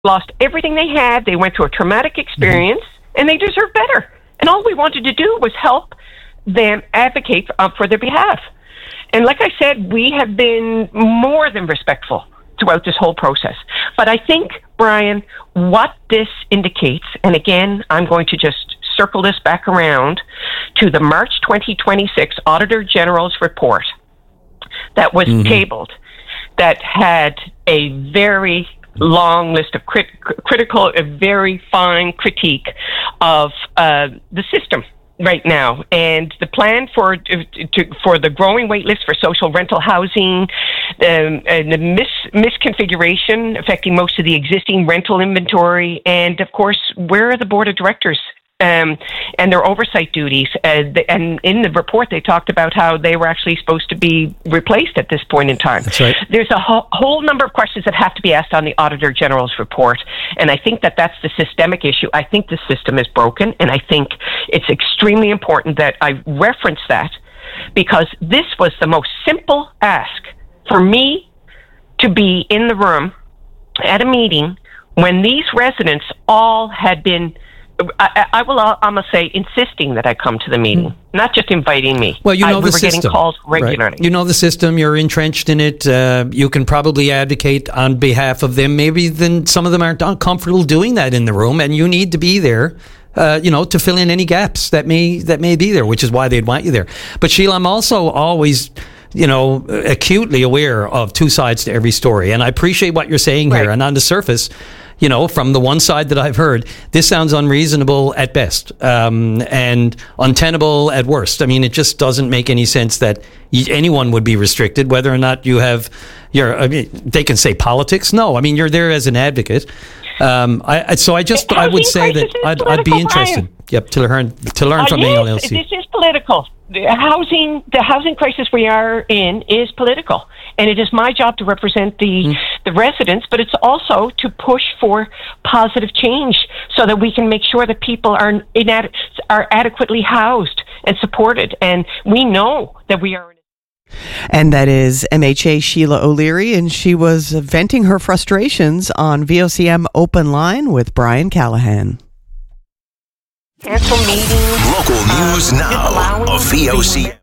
lost everything they had. They went through a traumatic experience, and they deserve better. And all we wanted to do was help them advocate for their behalf. And like I said, we have been more than respectful throughout this whole process. But I think, Brian, what this indicates, and again, I'm going to just circle this back around to the March 2026 Auditor General's report that was tabled, that had a very long list of critical, a very fine critique of the system right now, and the plan for the growing wait list for social rental housing, and the misconfiguration affecting most of the existing rental inventory, and of course, where are the board of directors and their oversight duties? And in the report, they talked about how they were actually supposed to be replaced at this point in time. That's right. There's a whole number of questions that have to be asked on the Auditor General's report, and I think that that's the systemic issue. I think the system is broken, and I think it's extremely important that I reference that, because this was the most simple ask for me to be in the room at a meeting when these residents all had been, I will almost say, insisting that I come to the meeting, not just inviting me. Well, you know the system. We were getting calls regularly. Right. You know the system. You're entrenched in it. You can probably advocate on behalf of them. Maybe then some of them aren't comfortable doing that in the room, and you need to be there, to fill in any gaps that may be there, which is why they'd want you there. But Sheila, I'm also always, acutely aware of two sides to every story, and I appreciate what you're saying here. And on the surface, from the one side that I've heard, this sounds unreasonable at best, and untenable at worst. I mean, it just doesn't make any sense that anyone would be restricted, whether or not you have they can say politics. No, I mean, you're there as an advocate. I would say that I'd be interested. Yep, to learn from ALLC. This is political. The housing crisis we are in is political, and it is my job to represent the residents, but it's also to push for positive change so that we can make sure that people are adequately housed and supported. And we know that we are. And that is MHA Sheila O'Leary, and she was venting her frustrations on VOCM Open Line with Brian Callahan. Cancel meetings. Local news now of VOCM.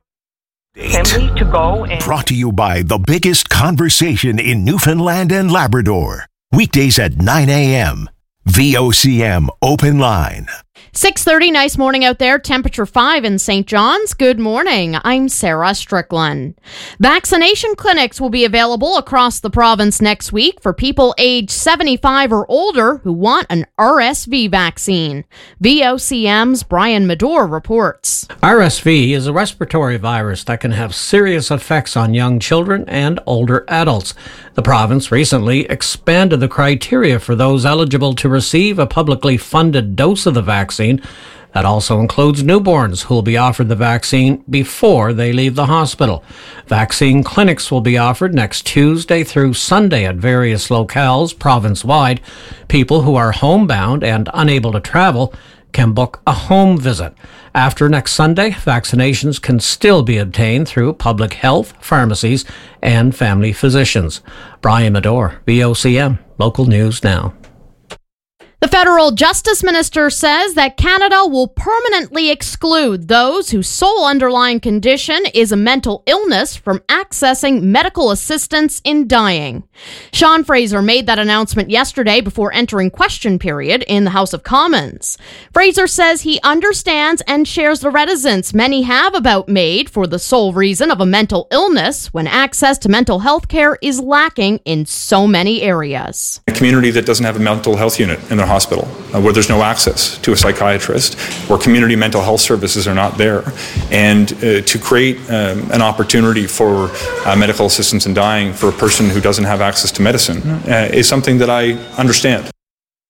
To go and Brought to you by the biggest conversation in Newfoundland and Labrador. Weekdays at 9 a.m. VOCM Open Line. 6:30, nice morning out there. Temperature 5 in St. John's. Good morning. I'm Sarah Strickland. Vaccination clinics will be available across the province next week for people aged 75 or older who want an RSV vaccine. VOCM's Brian Medore reports. RSV is a respiratory virus that can have serious effects on young children and older adults. The province recently expanded the criteria for those eligible to receive a publicly funded dose of the vaccine. That also includes newborns who will be offered the vaccine before they leave the hospital. Vaccine clinics will be offered next Tuesday through Sunday at various locales province-wide. People who are homebound and unable to travel can book a home visit. After next Sunday, vaccinations can still be obtained through public health, pharmacies, and family physicians. Brian Medore, VOCM, Local News Now. The federal justice minister says that Canada will permanently exclude those whose sole underlying condition is a mental illness from accessing medical assistance in dying. Sean Fraser made that announcement yesterday before entering question period in the House of Commons. Fraser says he understands and shares the reticence many have about MAID for the sole reason of a mental illness when access to mental health care is lacking in so many areas. A community that doesn't have a mental health unit in their hospital, where there's no access to a psychiatrist, where community mental health services are not there, and to create an opportunity for medical assistance in dying for a person who doesn't have access to medicine is something that I understand.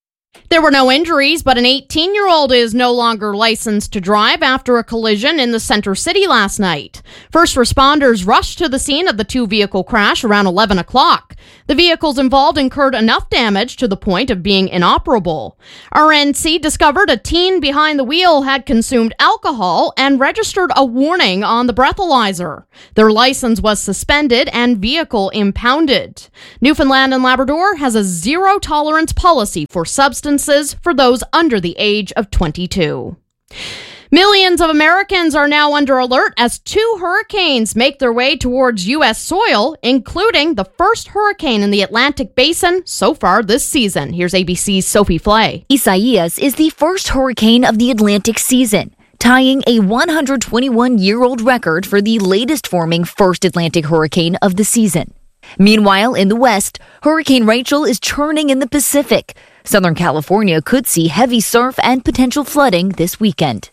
There were no injuries, but an 18-year-old is no longer licensed to drive after a collision in the Center City last night. First responders rushed to the scene of the two-vehicle crash around 11 o'clock. The vehicles involved incurred enough damage to the point of being inoperable. RNC discovered a teen behind the wheel had consumed alcohol and registered a warning on the breathalyzer. Their license was suspended and vehicle impounded. Newfoundland and Labrador has a zero-tolerance policy for substances for those under the age of 22. Millions of Americans are now under alert as 2 hurricanes make their way towards U.S. soil, including the first hurricane in the Atlantic Basin so far this season. Here's ABC's Sophie Flay. Isaias is the first hurricane of the Atlantic season, tying a 121-year-old record for the latest forming first Atlantic hurricane of the season. Meanwhile, in the West, Hurricane Rachel is churning in the Pacific. Southern California could see heavy surf and potential flooding this weekend.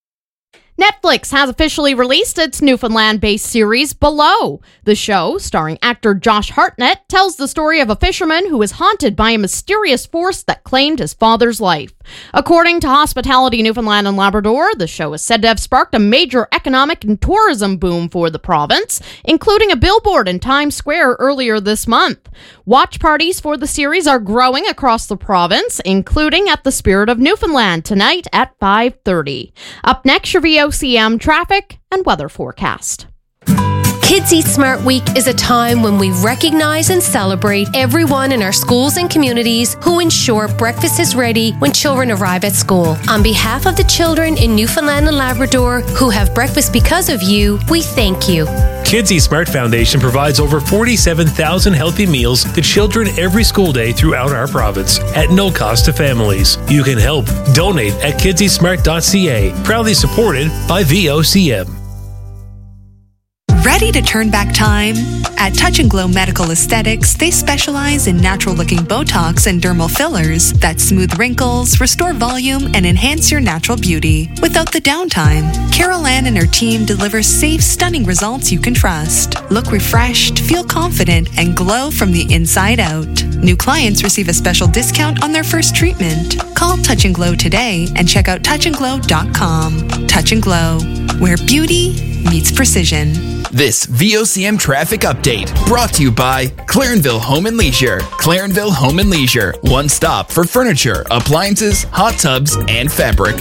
Netflix has officially released its Newfoundland-based series, Below. The show, starring actor Josh Hartnett, tells the story of a fisherman who is haunted by a mysterious force that claimed his father's life. According to Hospitality Newfoundland and Labrador, the show is said to have sparked a major economic and tourism boom for the province, including a billboard in Times Square earlier this month. Watch parties for the series are growing across the province, including at the Spirit of Newfoundland tonight at 5:30. Up next, your VOCM traffic and weather forecast. Kids Eat Smart Week is a time when we recognize and celebrate everyone in our schools and communities who ensure breakfast is ready when children arrive at school. On behalf of the children in Newfoundland and Labrador who have breakfast because of you, we thank you. Kids Eat Smart Foundation provides over 47,000 healthy meals to children every school day throughout our province at no cost to families. You can help. Donate at kidseatsmart.ca. Proudly supported by VOCM. Ready to turn back time? At Touch and Glow Medical Aesthetics, they specialize in natural-looking Botox and dermal fillers that smooth wrinkles, restore volume, and enhance your natural beauty without the downtime. Carol Ann and her team deliver safe, stunning results you can trust. Look refreshed, feel confident, and glow from the inside out. New clients receive a special discount on their first treatment. Call Touch and Glow today and check out touchandglow.com. Touch and Glow, where beauty meets precision. This VOCM traffic update brought to you by Clarenville Home and Leisure. Clarenville Home and Leisure, one stop for furniture, appliances, hot tubs, and fabric.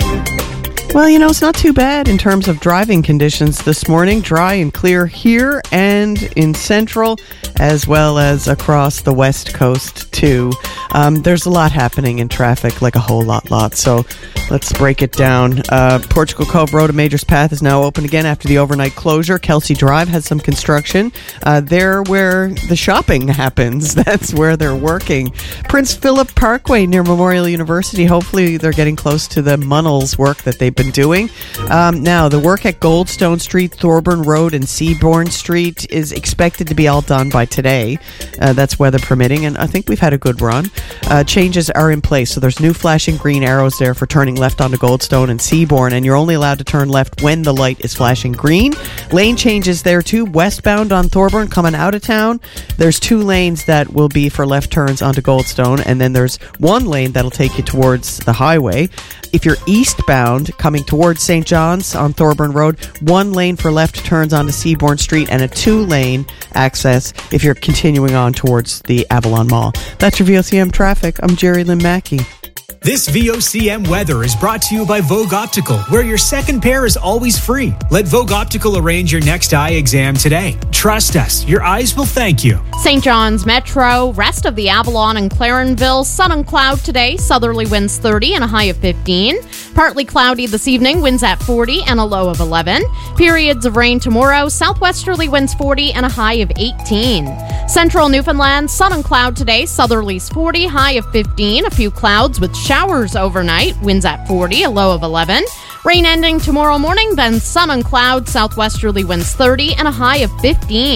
Well, it's not too bad in terms of driving conditions this morning. Dry and clear here and in Central, as well as across the West Coast, too. There's a lot happening in traffic, like a whole lot. So let's break it down. Portugal Cove Road, a Majors Path, is now open again after the overnight closure. Kelsey Drive has some construction. There where the shopping happens, that's where they're working. Prince Philip Parkway near Memorial University, hopefully they're getting close to the Munnels work that they've been doing. Now, the work at Goldstone Street, Thorburn Road, and Seabourn Street is expected to be all done by today. That's weather permitting, and I think we've had a good run. Changes are in place, so there's new flashing green arrows there for turning left onto Goldstone and Seabourn, and you're only allowed to turn left when the light is flashing green. Lane changes there too. Westbound on Thorburn coming out of town, there's 2 lanes that will be for left turns onto Goldstone, and then there's 1 lane that'll take you towards the highway. If you're eastbound coming towards St. John's on Thorburn Road, 1 lane for left turns onto Seabourn Street and a 2-lane access if you're continuing on towards the Avalon Mall. That's your VOCM traffic. I'm Jerry Lynn Mackey. This VOCM weather is brought to you by Vogue Optical, where your second pair is always free. Let Vogue Optical arrange your next eye exam today. Trust us, your eyes will thank you. St. John's Metro, rest of the Avalon and Clarenville, sun and cloud today, southerly winds 30 and a high of 15. Partly cloudy this evening, winds at 40 and a low of 11. Periods of rain tomorrow, southwesterly winds 40 and a high of 18. Central Newfoundland, sun and cloud today, southerlies 40, high of 15. A few clouds with showers overnight, winds at 40, a low of 11. Rain ending tomorrow morning, then sun and cloud, southwesterly winds 30 and a high of 15.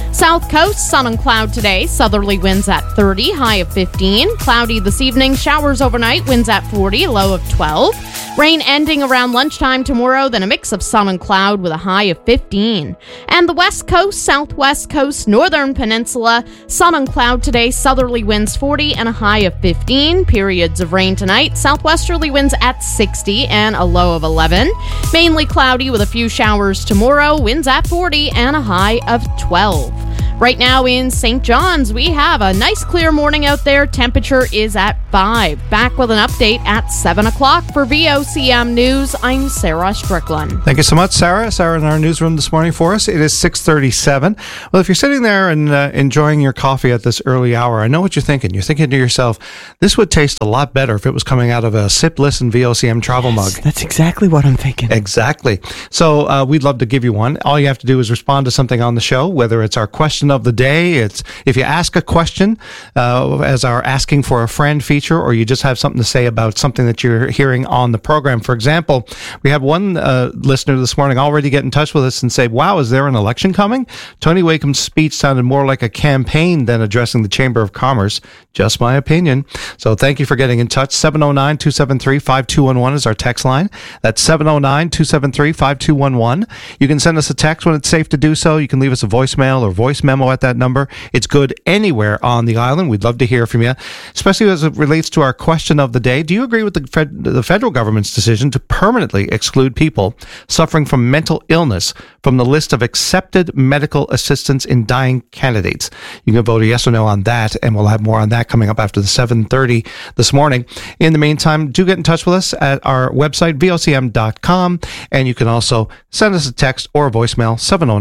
South coast, sun and cloud today. Southerly winds at 30, high of 15. Cloudy this evening, showers overnight, winds at 40, low of 12. Rain ending around lunchtime tomorrow, then a mix of sun and cloud with a high of 15. And the west coast, southwest coast, northern peninsula, sun and cloud today. Southerly winds 40 and a high of 15. Periods of rain tonight. Southwesterly winds at 60 and a low of 11. Mainly cloudy with a few showers tomorrow. Winds at 40 and a high of 12. Right now in St. John's, we have a nice clear morning out there. Temperature is at 5. Back with an update at 7 o'clock for VOCM News. I'm Sarah Strickland. Thank you so much, Sarah. Sarah in our newsroom this morning for us. It is 6:37. Well, if you're sitting there and enjoying your coffee at this early hour, I know what you're thinking. You're thinking to yourself, this would taste a lot better if it was coming out of a Sip Listen VOCM travel mug. That's exactly what I'm thinking. Exactly. So we'd love to give you one. All you have to do is respond to something on the show, whether it's our question of the day. It's if you ask a question as our asking for a friend feature, or you just have something to say about something that you're hearing on the program. For example, we have one listener this morning already get in touch with us and say, wow, is there an election coming? Tony Wakeham's speech sounded more like a campaign than addressing the Chamber of Commerce. Just my opinion. So thank you for getting in touch. 709-273-5211 is our text line. That's 709-273-5211. You can send us a text when it's safe to do so. You can leave us a voicemail or voice memo at that number. It's good anywhere on the island. We'd love to hear from you, especially as it relates to our question of the day. Do you agree with the federal government's decision to permanently exclude people suffering from mental illness from the list of accepted medical assistance in dying candidates? You can vote a yes or no on that, and we'll have more on that coming up after the 7:30 this morning. In the meantime, do get in touch with us at our website, vocm.com, and you can also send us a text or a voicemail,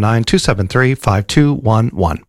709-273-5211.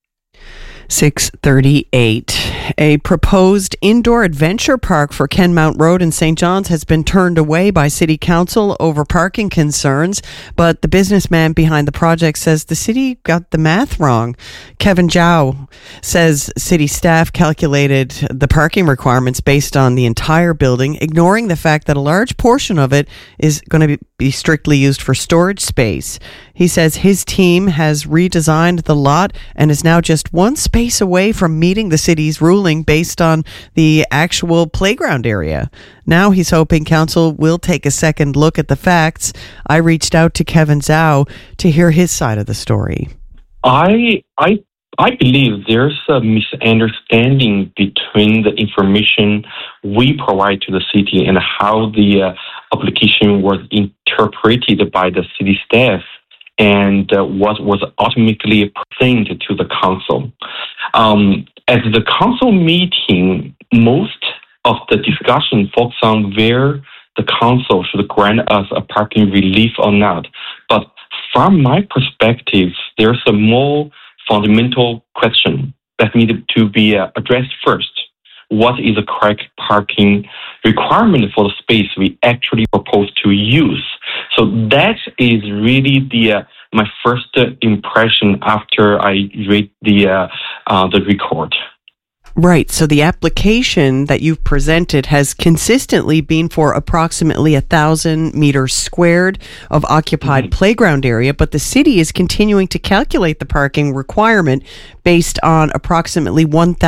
6:38. A proposed indoor adventure park for Kenmount Road in St. John's has been turned away by City Council over parking concerns, but the businessman behind the project says the city got the math wrong. Kevin Zhao says city staff calculated the parking requirements based on the entire building, ignoring the fact that a large portion of it is going to be strictly used for storage space. He says his team has redesigned the lot and is now just one space away from meeting the city's ruling based on the actual playground area. Now he's hoping council will take a second look at the facts. I reached out to Kevin Zhao to hear his side of the story. I believe there's a misunderstanding between the information we provide to the city and how the application was interpreted by the city staff and what was ultimately presented to the council. At the council meeting, most of the discussion focused on where the council should grant us a parking relief or not. But from my perspective, there's a more fundamental question that needed to be addressed first. What is the correct parking requirement for the space we actually propose to use? So that is really my first impression after I read the record. Right. So the application that you've presented has consistently been for approximately 1,000 meters squared of occupied playground area, but the city is continuing to calculate the parking requirement based on approximately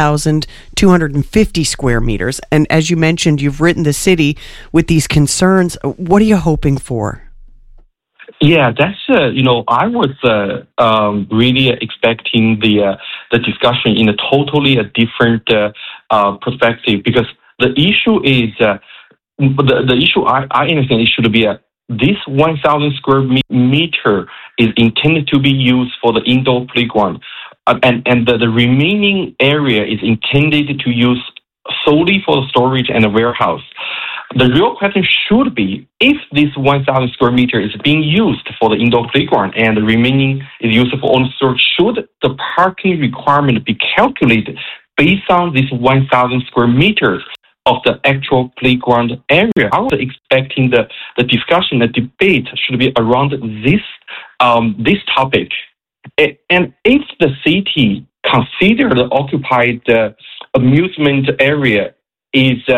1,250 square meters. And as you mentioned, you've written the city with these concerns. What are you hoping for? Yeah, that's I was really expecting the discussion in a totally different perspective, because the issue is the issue I understand it should be this 1,000 square meter is intended to be used for the indoor playground, and the remaining area is intended to use solely for the storage and the warehouse. The real question should be, if this 1,000 square meter is being used for the indoor playground and the remaining is used for on storage, should the parking requirement be calculated based on this 1,000 square meters of the actual playground area? I was expecting the discussion, the debate should be around this topic. And if the city consider the occupied amusement area is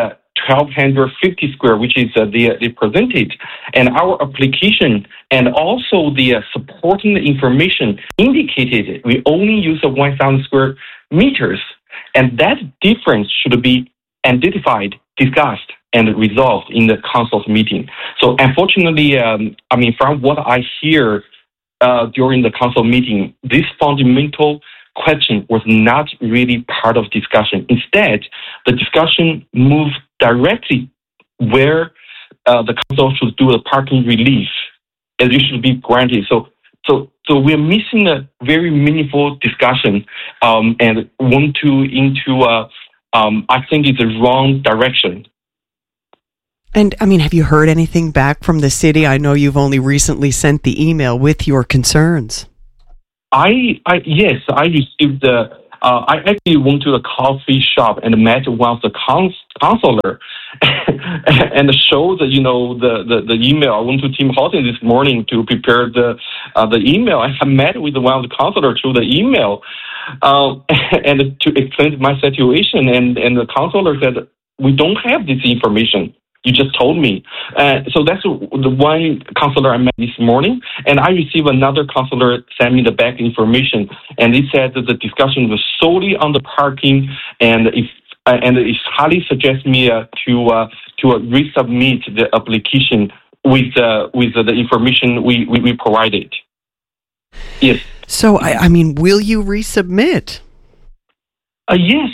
1,250 square, which is the presented, and our application and also the supporting information indicated we only use 1,000 square meters, and that difference should be identified, discussed, and resolved in the council's meeting. So unfortunately, from what I hear during the council meeting, this fundamental question was not really part of discussion. Instead, the discussion moved directly where the council should do a parking relief, and it should be granted. So we're missing a very meaningful discussion, and want to into I think it's the wrong direction. And have you heard anything back from the city? I know you've only recently sent the email with your concerns. Yes, I received I actually went to the coffee shop and met one of the counselor and showed the email. I went to Tim Hortons this morning to prepare the email. I met with one of the counselors through the email and to explain my situation. And the counselor said, "We don't have this information. You just told me." So that's the one counselor I met this morning, and I received another counselor send me the back information, and he said that the discussion was solely on the parking, and it highly suggests me to resubmit the application with the information we provided. Yes. So will you resubmit? Yes,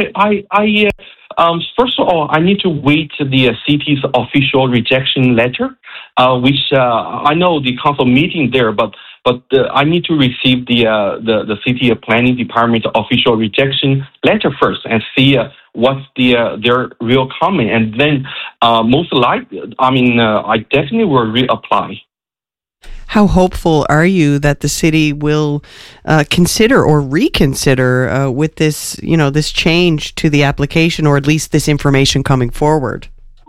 first of all, I need to wait the city's official rejection letter, which I know the council meeting there, but I need to receive the city planning department official rejection letter first and see what's their real comment, and then most likely, I definitely will reapply. How hopeful are you that the city will consider or reconsider with this, this change to the application, or at least this information coming forward?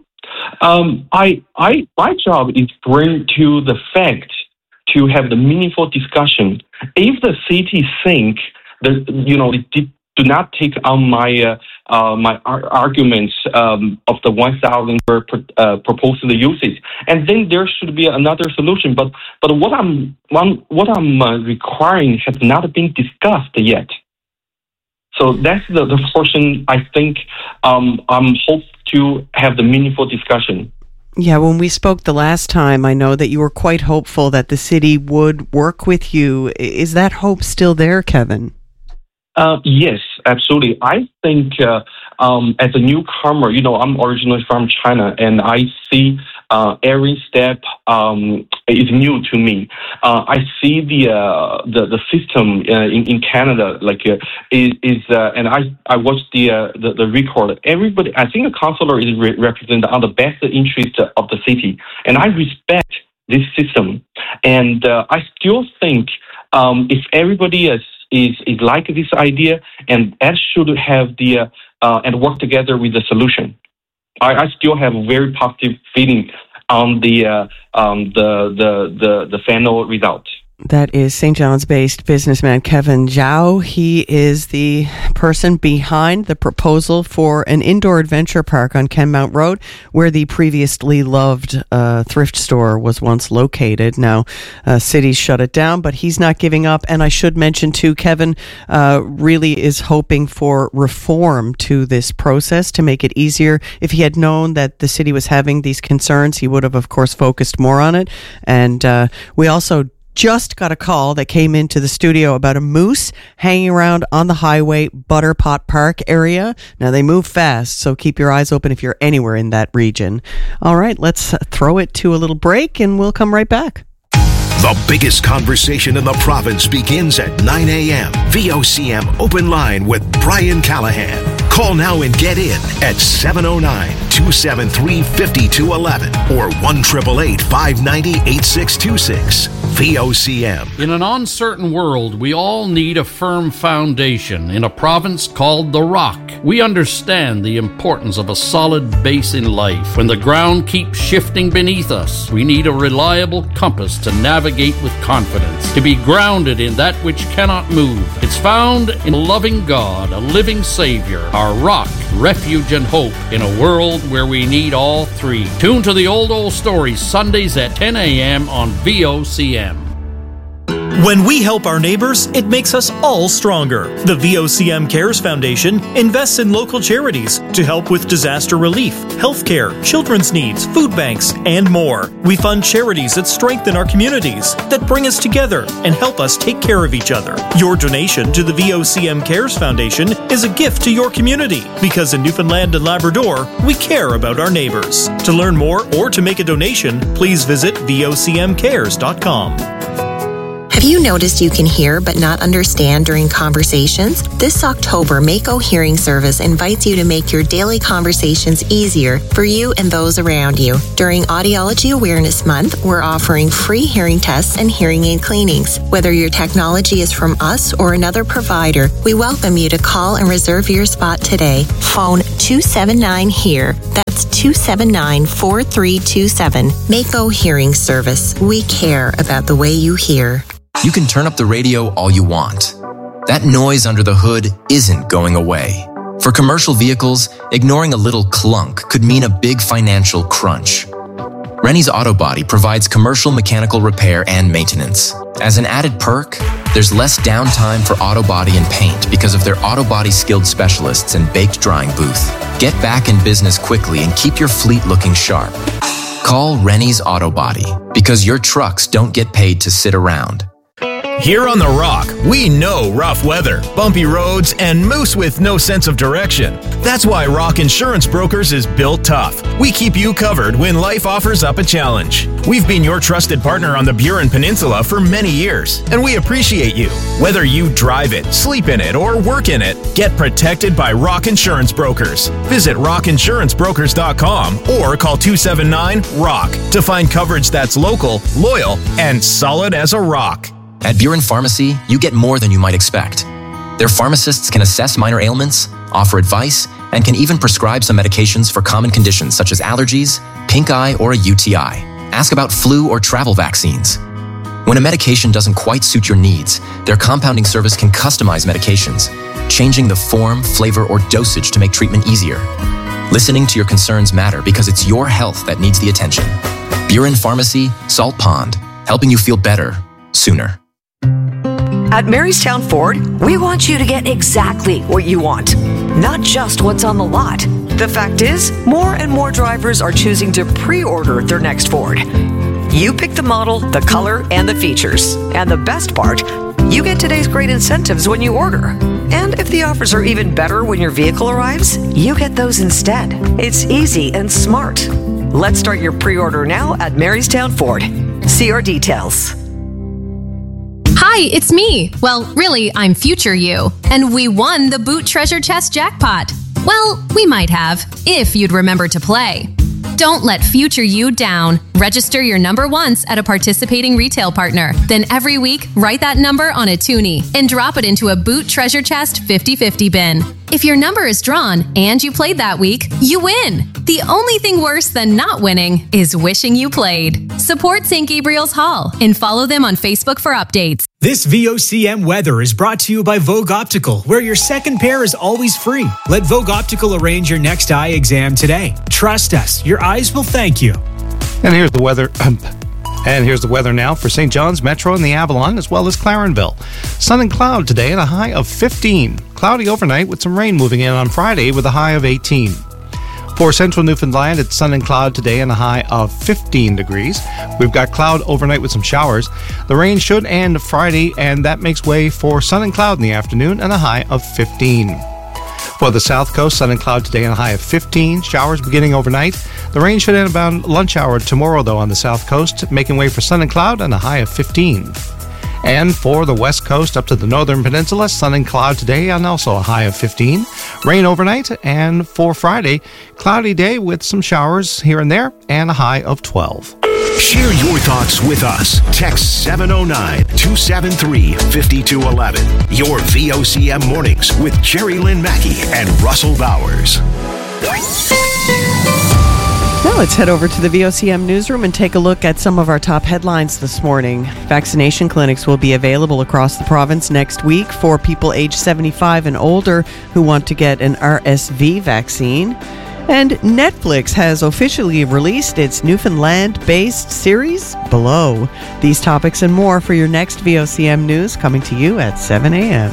My job is bring to the fact to have the meaningful discussion. If the city think that it do not take on my arguments of the 1,000 proposed the usage, and then there should be another solution. But what I'm requiring has not been discussed yet. So that's the portion I think I'm hope to have the meaningful discussion. Yeah, when we spoke the last time, I know that you were quite hopeful that the city would work with you. Is that hope still there, Kevin? Yes, absolutely. I think as a newcomer, I'm originally from China, and I see every step is new to me. I see the system in Canada and I watched the record. Everybody, I think a councillor is represented on the best interest of the city, and I respect this system. And I still think if everybody is like this idea, and that should have and work together with the solution. I still have a very positive feeling on the final result. That is St. John's-based businessman Kevin Zhao. He is the person behind the proposal for an indoor adventure park on Kenmount Road, where the previously loved thrift store was once located. Now, cities shut it down, but he's not giving up. And I should mention, too, Kevin really is hoping for reform to this process to make it easier. If he had known that the city was having these concerns, he would have, of course, focused more on it. And we also just got a call that came into the studio about a moose hanging around on the highway Butterpot Park area. Now, they move fast, so keep your eyes open if you're anywhere in that region. All right, let's throw it to a little break, and we'll come right back. The biggest conversation in the province begins at 9 a.m. VOCM Open Line with Brian Callahan. Call now and get in at 709-273-5211 or 1-888-590-8626. VOCM. In an uncertain world, we all need a firm foundation in a province called The Rock. We understand the importance of a solid base in life. When the ground keeps shifting beneath us, we need a reliable compass to navigate with confidence, to be grounded in that which cannot move. It's found in a loving God, a living Savior, our rock, refuge and hope in a world where we need all three. Tune to the Old Stories Sundays at 10 a.m. on VOCM. When we help our neighbors, it makes us all stronger. The VOCM Cares Foundation invests in local charities to help with disaster relief, healthcare, children's needs, food banks, and more. We fund charities that strengthen our communities, that bring us together and help us take care of each other. Your donation to the VOCM Cares Foundation is a gift to your community, because in Newfoundland and Labrador, we care about our neighbors. To learn more or to make a donation, please visit vocmcares.com. Have you noticed you can hear but not understand during conversations? This October, Mako Hearing Service invites you to make your daily conversations easier for you and those around you. During Audiology Awareness Month, we're offering free hearing tests and hearing aid cleanings. Whether your technology is from us or another provider, we welcome you to call and reserve your spot today. Phone 279-HEAR. That's 279-4327. Mako Hearing Service. We care about the way you hear. You can turn up the radio all you want. That noise under the hood isn't going away. For commercial vehicles, ignoring a little clunk could mean a big financial crunch. Rennie's Auto Body provides commercial mechanical repair and maintenance. As an added perk, there's less downtime for auto body and paint because of their auto body skilled specialists and baked drying booth. Get back in business quickly and keep your fleet looking sharp. Call Rennie's Auto Body, because your trucks don't get paid to sit around. Here on The Rock, we know rough weather, bumpy roads, and moose with no sense of direction. That's why Rock Insurance Brokers is built tough. We keep you covered when life offers up a challenge. We've been your trusted partner on the Burin Peninsula for many years, and we appreciate you. Whether you drive it, sleep in it, or work in it, get protected by Rock Insurance Brokers. Visit rockinsurancebrokers.com or call 279-ROCK to find coverage that's local, loyal, and solid as a rock. At Burin Pharmacy, you get more than you might expect. Their pharmacists can assess minor ailments, offer advice, and can even prescribe some medications for common conditions such as allergies, pink eye, or a UTI. Ask about flu or travel vaccines. When a medication doesn't quite suit your needs, their compounding service can customize medications, changing the form, flavor, or dosage to make treatment easier. Listening to your concerns matter because it's your health that needs the attention. Burin Pharmacy, Salt Pond, helping you feel better, sooner. At Marystown Ford, we want you to get exactly what you want, not just what's on the lot. The fact is, more and more drivers are choosing to pre-order their next Ford. You pick the model, the color, and the features. And the best part, you get today's great incentives when you order. And if the offers are even better when your vehicle arrives, you get those instead. It's easy and smart. Let's start your pre-order now at Marystown Ford. See our details. Hi, it's me. Well, really, I'm future you. And we won the Boot Treasure Chest jackpot. Well, we might have, if you'd remember to play. Don't let future you down. Register your number once at a participating retail partner. Then every week, write that number on a toonie and drop it into a Boot Treasure Chest 50/50 bin. If your number is drawn and you played that week, you win. The only thing worse than not winning is wishing you played. Support St. Gabriel's Hall and follow them on Facebook for updates. This VOCM weather is brought to you by Vogue Optical, where your second pair is always free. Let Vogue Optical arrange your next eye exam today. Trust us, your eyes will thank you. And here's the weather. Now for St. John's Metro and the Avalon, as well as Clarenville. Sun and cloud today and a high of 15. Cloudy overnight with some rain moving in on Friday with a high of 18. For central Newfoundland, it's sun and cloud today and a high of 15 degrees. We've got cloud overnight with some showers. The rain should end Friday, and that makes way for sun and cloud in the afternoon and a high of 15. For the south coast, sun and cloud today and a high of 15. Showers beginning overnight. The rain should end about lunch hour tomorrow, though, on the south coast, making way for sun and cloud and a high of 15. And for the west coast up to the northern peninsula, sun and cloud today and also a high of 15. Rain overnight, and for Friday, cloudy day with some showers here and there and a high of 12. Share your thoughts with us. Text 709-273-5211. Your VOCM mornings with Jerry Lynn Mackey and Russell Bowers. Well, Now let's head over to the VOCM newsroom and take a look at some of our top headlines this morning. Vaccination clinics will be available across the province next week for people aged 75 and older who want to get an RSV vaccine. And Netflix has officially released its Newfoundland-based series, Below. These topics and more for your next VOCM news, coming to you at 7 a.m.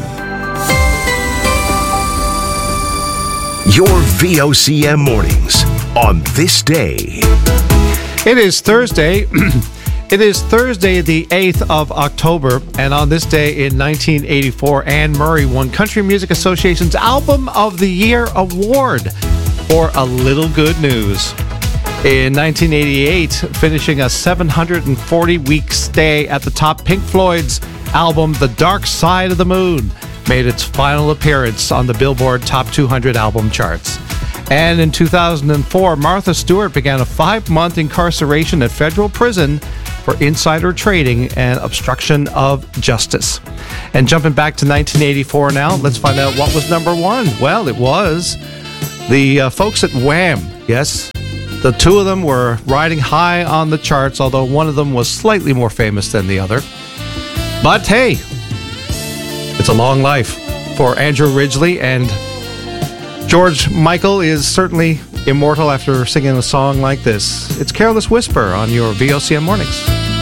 Your VOCM mornings on this day. It is Thursday. It is Thursday, the 8th of October, and on this day in 1984, Anne Murray won Country Music Association's Album of the Year award for A Little Good News. In 1988, finishing a 740-week stay at the top, Pink Floyd's album The Dark Side of the Moon made its final appearance on the Billboard Top 200 album charts. And in 2004, Martha Stewart began a 5-month incarceration at federal prison for insider trading and obstruction of justice. And jumping back to 1984 now, let's find out what was number one. Well, it was the folks at Wham. Yes, the two of them were riding high on the charts, although one of them was slightly more famous than the other. But hey, it's a long life for Andrew Ridgeley, and George Michael is certainly immortal after singing a song like this. It's Careless Whisper on your VOCM Mornings.